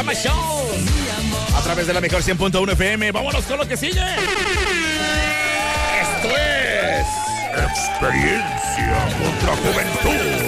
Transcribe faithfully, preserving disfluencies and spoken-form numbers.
Show a través de la mejor cien punto uno F M. Vámonos con lo que sigue. Esto es Experiencia contra Juventud.